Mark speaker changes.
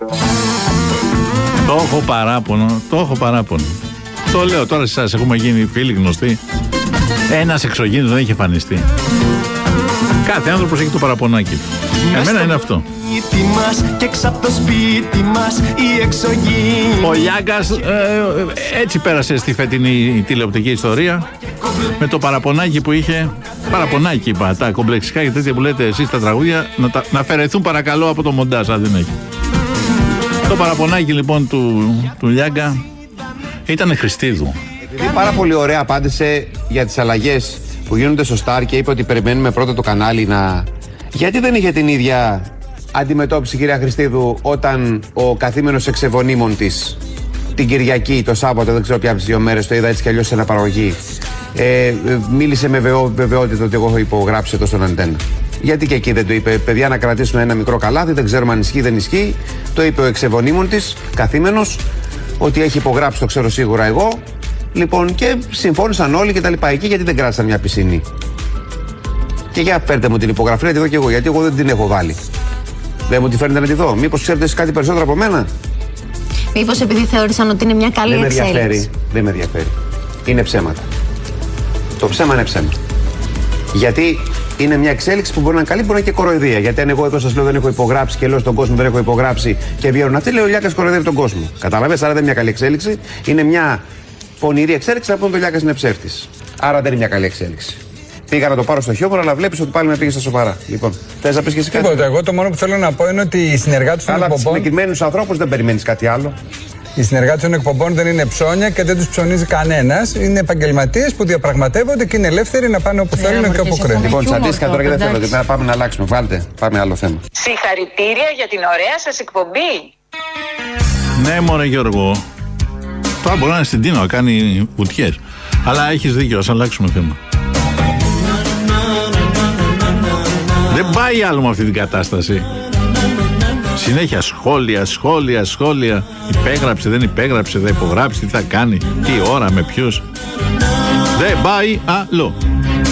Speaker 1: Το έχω παράπονο. Το λέω τώρα σε εσάς, έχουμε γίνει φίλοι γνωστοί. Ένας εξωγήινος δεν έχει εμφανιστεί. Κάθε άνθρωπος έχει το παραπονάκι του. Εμένα είναι αυτό. Ο Λιάγκας έτσι πέρασε στη φετινή τηλεοπτική ιστορία. Με το παραπονάκι που είχε. Παραπονάκι είπα, τα κομπλεξικά και τέτοια που λέτε εσείς στα τραγούδια να αφαιρεθούν παρακαλώ από το μοντάζ, αν δεν έχει. Το παραπονάκι λοιπόν του Λιάγκα ήταν Χριστίδου.
Speaker 2: Πάρα πολύ ωραία απάντησε για τις αλλαγές που γίνονται στο Σταρ και είπε ότι περιμένουμε πρώτα το κανάλι να... Γιατί δεν είχε την ίδια αντιμετώπιση, κυρία Χριστίδου, όταν ο καθήμενος εξεβονίμων της την Κυριακή, το Σάββατο, δεν ξέρω ποια από τις 2 μέρες, το είδα έτσι κι αλλιώς σε αναπαραγωγή, μίλησε με βεβαιότητα ότι εγώ έχω υπογράψει εδώ στον Αντένα. Γιατί και εκεί δεν το είπε, παιδιά, να κρατήσουμε ένα μικρό καλάθι, δεν ξέρουμε αν ισχύει, δεν ισχύει. Το είπε ο εξεβονίμων της, καθήμενος, ότι έχει υπογράψει, το ξέρω σίγουρα εγώ. Λοιπόν, και συμφώνησαν όλοι και τα λοιπά. Εκεί γιατί δεν κράτησαν μια πισίνη. Και για φέρτε μου την υπογραφή να τη δω κι εγώ, γιατί εγώ δεν την έχω βάλει. Δεν μου τη φέρνετε να τη δω. Μήπως ξέρετε κάτι περισσότερο από μένα.
Speaker 3: Μήπως επειδή θεώρησαν ότι είναι μια καλή εξέλιξη.
Speaker 2: Δεν με ενδιαφέρει. Είναι ψέματα. Το ψέμα είναι ψέμα. Γιατί είναι μια εξέλιξη που μπορεί να είναι καλή, μπορεί να είναι και κοροϊδία. Γιατί αν εγώ εδώ σας λέω δεν έχω υπογράψει και λέω στον κόσμο δεν έχω υπογράψει και βγαίνουν αυτοί, λέω ο Λιάκας κοροϊδεύει τον κόσμο. Καταλαβαίνεις, άρα δεν είναι μια καλή εξέλιξη. Είναι μια πονηρή εξέλιξη να πούμε ότι ο Λιάκας είναι ψεύτης. Άρα δεν είναι μια καλή εξέλιξη. Πήγα να το πάρω στο χιούμορ, αλλά βλέπεις ότι πάλι με πήγε στα σοβαρά. Λοιπόν, θες να πεις και εσύ κάτι?
Speaker 4: Τίποτα. Εγώ το μόνο που θέλω να πω είναι ότι οι συνεργάτες των εκπομπών.
Speaker 2: Αλλά συγκεκριμένους ανθρώπους δεν περιμένεις κάτι άλλο.
Speaker 4: Οι συνεργάτες των εκπομπών δεν είναι ψώνια και δεν τους ψωνίζει κανένας. Είναι επαγγελματίες που διαπραγματεύονται και είναι ελεύθεροι να πάνε όπου θέλουν και όπου κρίνουν.
Speaker 2: Λοιπόν, τσαντίστηκα τώρα και δεν θέλω. Δηλαδή, πάμε να αλλάξουμε. Βάλτε, πάμε άλλο θέμα.
Speaker 5: Συγχαρητήρια για την ωραία σας εκπομπή.
Speaker 1: Ναι, μωρέ Γιώργο. Τώρα μπορεί να είναι στην Τίνο να κάνει βουτιές. Αλλά έχεις δίκιο, ας αλλάξουμε θέμα. Δεν πάει άλλο με αυτή την κατάσταση. Συνέχεια σχόλια. Υπέγραψε, δεν υπέγραψε, δεν υπογράψει, τι θα κάνει, τι ώρα, με ποιους. Δεν πάει άλλο.